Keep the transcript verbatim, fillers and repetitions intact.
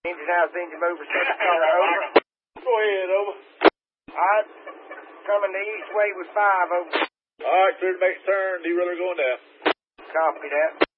Engine house, engine mover, second car, over. Go ahead, over. Alright, coming the east way with five, over. Alright, clear to make a turn. Derailleur going down. Copy that.